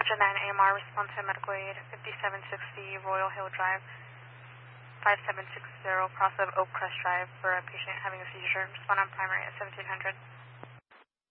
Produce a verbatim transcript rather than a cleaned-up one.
Engine nine A M R, response to medical aid, fifty-seven sixty Royal Hill Drive, five seven six zero, cross of Oak Crest Drive for a patient having a seizure. Respond on primary at seventeen hundred.